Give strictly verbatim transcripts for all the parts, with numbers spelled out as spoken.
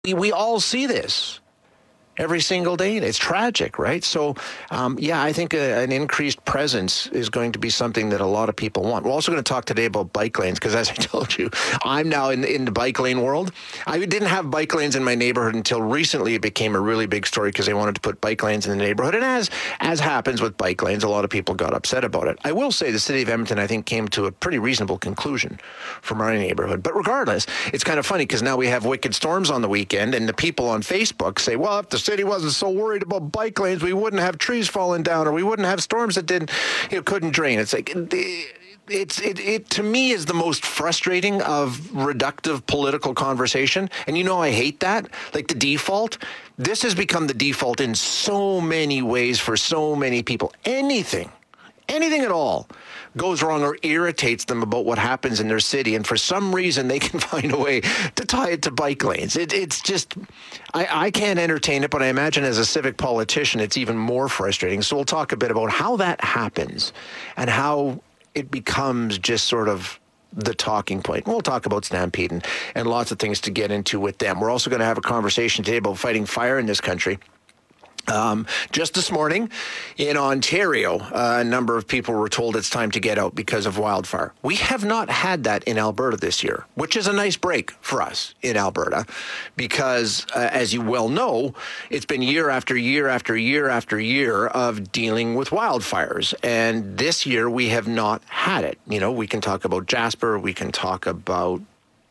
we, we all see this every single day. It's tragic, right? So, um, yeah, I think a, an increased presence is going to be something that a lot of people want. We're also going to talk today about bike lanes because, as I told you, I'm now in, in the bike lane world. I didn't have bike lanes in my neighborhood until recently. It became a really big story because they wanted to put bike lanes in the neighborhood. And as as happens with bike lanes, a lot of people got upset about it. I will say the city of Edmonton, I think, came to a pretty reasonable conclusion from our neighborhood. But regardless, it's kind of funny because now we have wicked storms on the weekend, and the people on Facebook say, well, if the city wasn't so worried about bike lanes, we wouldn't have trees falling down, or we wouldn't have storms that didn't, you know, couldn't drain. It's like, it's it, it to me is the most frustrating of reductive political conversation. And you know, I hate that. Like the default, this has become the default in so many ways for so many people. Anything, anything at all goes wrong or irritates them about what happens in their city, and for some reason they can find a way to tie it to bike lanes. It, it's just, I, I can't entertain it, but I imagine as a civic politician, it's even more frustrating. So we'll talk a bit about how that happens and how it becomes just sort of the talking point. We'll talk about Stampede and, and lots of things to get into with them. We're also going to have a conversation today about fighting fire in this country. Um, just this morning in Ontario, uh, a number of people were told it's time to get out because of wildfire. We have not had that in Alberta this year, which is a nice break for us in Alberta because, uh, as you well know, it's been year after year after year after year of dealing with wildfires. And this year we have not had it. You know, we can talk about Jasper, we can talk about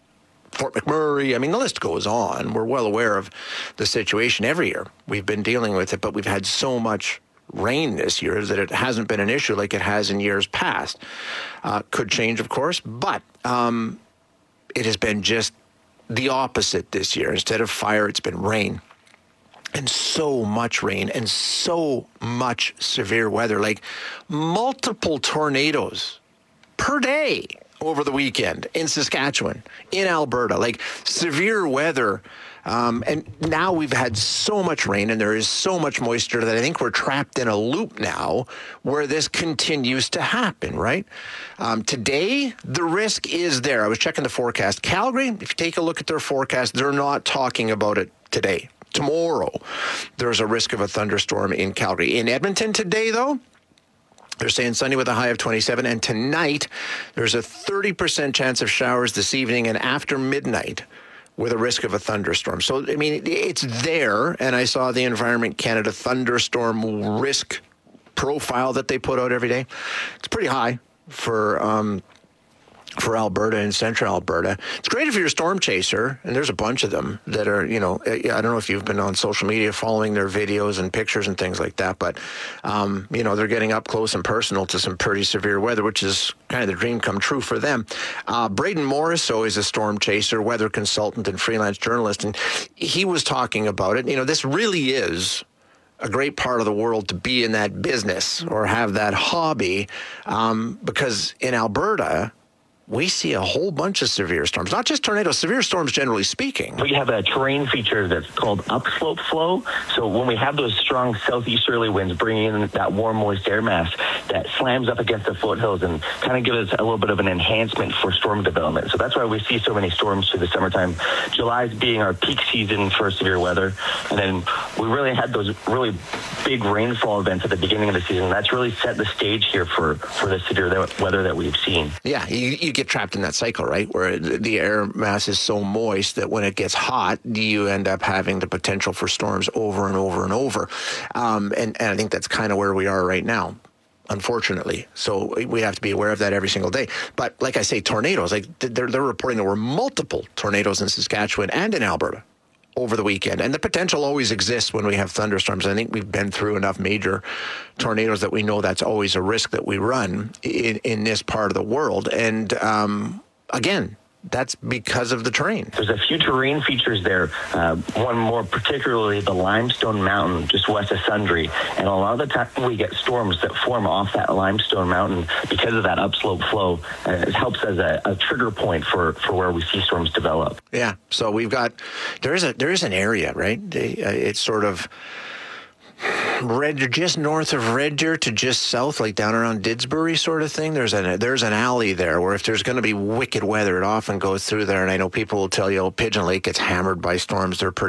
Fort McMurray. I mean, the list goes on. We're well aware of the situation every year. We've been dealing with it, but we've had so much rain this year that it hasn't been an issue like it has in years past. Uh, could change, of course, but um, it has been just the opposite this year. Instead of fire, it's been rain. And so much rain and so much severe weather, like multiple tornadoes per day over the weekend in Saskatchewan, in Alberta, like severe weather. Um, and now we've had so much rain and there is so much moisture that I think we're trapped in a loop now where this continues to happen, right? Um, today, the risk is there. I was checking the forecast. Calgary, if you take a look at their forecast, they're not talking about it today. Tomorrow, there's a risk of a thunderstorm in Calgary. In Edmonton today, though, they're saying sunny with a high of twenty-seven. And tonight, there's a thirty percent chance of showers this evening and after midnight with a risk of a thunderstorm. So, I mean, it's there. And I saw the Environment Canada thunderstorm risk profile that they put out every day. It's pretty high for um, for Alberta and central Alberta. It's great if you're a storm chaser, and there's a bunch of them that are, you know, I don't know if you've been on social media following their videos and pictures and things like that, but, um, you know, they're getting up close and personal to some pretty severe weather, which is kind of the dream come true for them. Uh, Braden Morrisseau is a storm chaser, weather consultant and freelance journalist, and he was talking about it. You know, this really is a great part of the world to be in that business or have that hobby, um, because in Alberta, we see a whole bunch of severe storms, not just tornadoes, severe storms generally speaking. We have a terrain feature that's called upslope flow. So when we have those strong southeasterly winds bringing in that warm, moist air mass that slams up against the foothills and kind of gives us a little bit of an enhancement for storm development. So that's why we see so many storms through the summertime. July being our peak season for severe weather. And then we really had those really big rainfall events at the beginning of the season. That's really set the stage here for, for the severe weather that we've seen. Yeah, you, you get trapped in that cycle, right? Where the air mass is so moist that when it gets hot, you end up having the potential for storms over and over and over. Um, and, and I think that's kind of where we are right now, unfortunately. So we have to be aware of that every single day. But like I say, tornadoes, like they're, they're reporting there were multiple tornadoes in Saskatchewan and in Alberta over the weekend. And the potential always exists when we have thunderstorms. I think we've been through enough major tornadoes that we know that's always a risk that we run in, in this part of the world. And um, again, that's because of the terrain. There's a few terrain features there. Uh, one more particularly the Limestone Mountain just west of Sundre. And a lot of the time we get storms that form off that Limestone Mountain because of that upslope flow. Uh, it helps as a, a trigger point for, for where we see storms develop. Yeah. So we've got, there is a, there is an area, right? They, uh, it's sort of, Red Deer, just north of Red Deer to just south, like down around Didsbury sort of thing. There's an there's an alley there where if there's going to be wicked weather, it often goes through there. And I know people will tell you, oh, Pigeon Lake gets hammered by storms. They're pretty